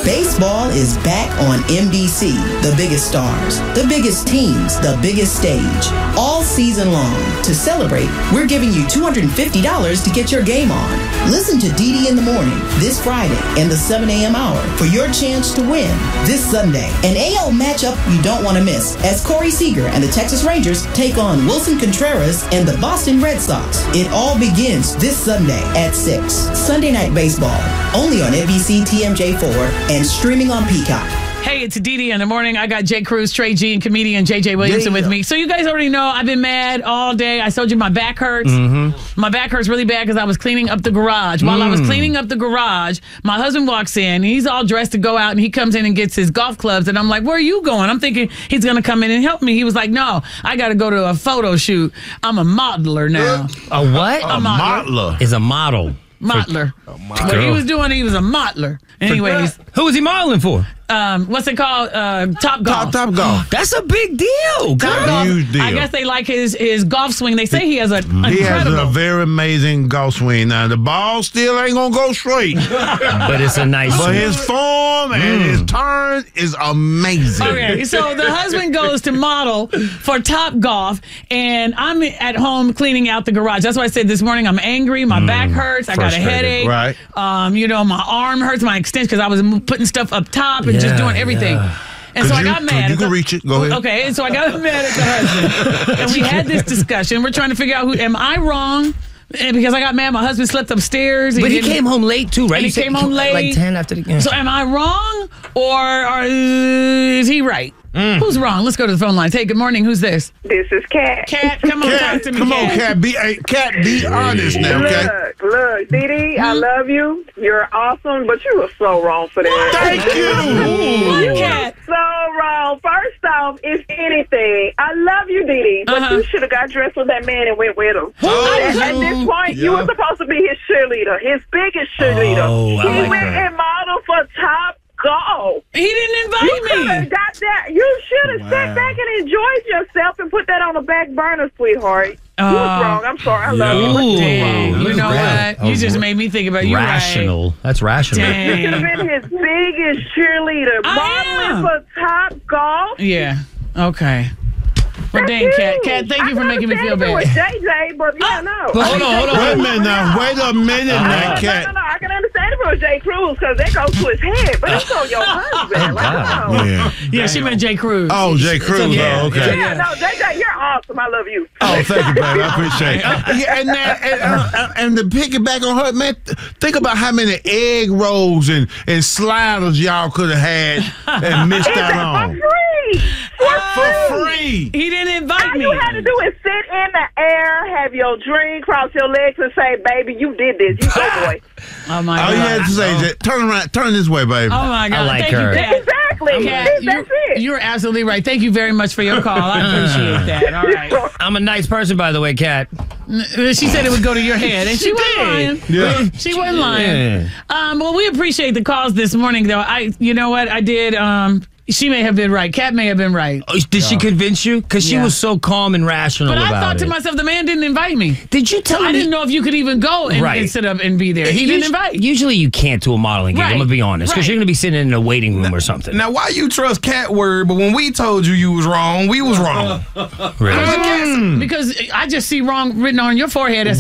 Baseball is back on NBC. The biggest stars, the biggest teams, the biggest stage. All season long. To celebrate, we're giving you $250 to get your game on. Listen to DD in the Morning this Friday in the 7 a.m. hour for your chance to win this Sunday. An AL matchup you don't want to miss as Corey Seager and the Texas Rangers take on Wilson Contreras and the Boston Red Sox. It all begins this Sunday at 6. Sunday Night Baseball, only on NBC TMJ4 and streaming on Peacock. Hey, it's DD in the Morning. I got Jay Cruz, Trey G, and comedian JJ Williamson with me. So you guys already know I've been mad all day. I told you my back hurts. My back hurts really bad because I was cleaning up the garage. While I was cleaning up the garage, my husband walks in. He's all dressed to go out, and he comes in and gets his golf clubs. And I'm like, where are you going? I'm thinking he's going to come in and help me. He was like, no, I got to go to a photo shoot. I'm a modeler now. A what? A modeler. Is a model. Modeler. What he was doing, he was a modeler. Anyways. Who was he modeling for? What's it called? Top Golf. Top Golf. That's a big deal. Huge deal. I guess they like his golf swing. They say he has a He has incredible. a very amazing golf swing. Now, the ball still ain't going to go straight. But it's a nice But swing. his form and his turn is amazing. Okay, so the husband goes to model for Top Golf, and I'm at home cleaning out the garage. That's why I said this morning I'm angry. My back hurts. I got a headache. Right. My arm hurts, my extension, because I was putting stuff up top and just doing everything. And so I got mad. You can reach it. Go ahead. Okay, and so I got mad at the husband. And we had this discussion. We're trying to figure out am I wrong? And because I got mad, my husband slept upstairs. But he came home late, too, right? And he came home late. Like 10 after the game. So am I wrong, or is he right? Who's wrong? Let's go to the phone lines. Hey, good morning. Who's this? This is Kat. Kat, come on, talk to me, Come on, Kat. Kat. Be honest now, okay? Look, Dee, I love you. You're awesome, but you were so wrong for that. Thank you. You were Kat? so wrong. First off, if anything, I love you, Dee, but you should have got dressed with that man and went with him. At this point, you were supposed to be his cheerleader, his biggest cheerleader. Oh, I he like went that. and modeled for Top Golf. He didn't You invite could me. have got that. You should have sat back and enjoyed yourself and put that on the back burner, sweetheart. You was wrong. I'm sorry. I love you. Ooh. Dang, you know what? You just made me think about you. Rational. That's rational. Dang. You should have been his biggest cheerleader. I am. Modeling for Top Golf. Yeah. Okay. Well, dang, Kat, thank you for making me feel It was bad. JJ, but yeah, no. Hold on. Wait a minute now. Wait a minute now, Kat. No, I can understand if it was Jay Cruz because that goes to his head, but it's on your husband. God. Wow. Yeah. Yeah, she meant Jay Cruz. Oh, Jay Cruz. okay. Oh, okay. Yeah, no, JJ, you're awesome. I love you. Oh, thank you, baby. I appreciate it. Yeah, and to piggyback on her, man, think about how many egg rolls and sliders y'all could have had and missed Is out that on. for free? For free. He didn't invite All me. you had to do is sit in the air, have your drink, cross your legs, and say, baby, you did this. You go, boy. Oh, my All God. you had to say is, turn around, turn this way, baby. Oh, my God. I like Thank her. you, Kat. Exactly. Kat, That's it. you're absolutely right. Thank you very much for your call. I appreciate that. All right. I'm a nice person, by the way, Kat. She said it would go to your head, and she wasn't lying. Yeah. She wasn't lying. Well, we appreciate the calls this morning, though. You know what? I did. She may have been right. Kat may have been right. Oh, did she convince you? Because she Yeah. was so calm and rational But about I thought to it. myself, the man didn't invite me. Did you tell I me? didn't know if you could even go and sit up and be there. He didn't invite. Usually you can't do a modeling gig. Right. I'm going to be honest. Because Right. you're going to be sitting in a waiting room or something. Now, why you trust Cat word, but when we told you was wrong, we was wrong. Really? Because I just see wrong written on your forehead.